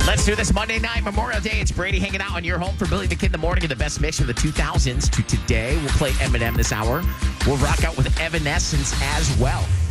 Let's do this Monday night, Memorial Day. It's Brady hanging out on your home for Billy the Kid in the morning and the best mix from the 2000s to today. We'll play Eminem this hour. We'll rock out with Evanescence as well.